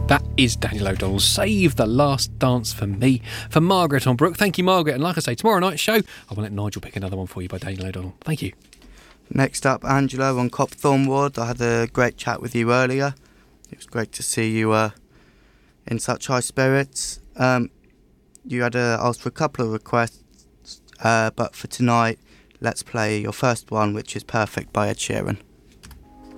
That is Daniel O'Donnell. Save the Last Dance for Me. For Margaret on Brook. Thank you, Margaret. And like I say, tomorrow night's show, I will let Nigel pick another one for you by Daniel O'Donnell. Thank you. Next up, Angelo on Copthorne Ward. I had a great chat with you earlier. It was great to see you in such high spirits. You had asked for a couple of requests, but for tonight, let's play your first one, which is Perfect by Ed Sheeran.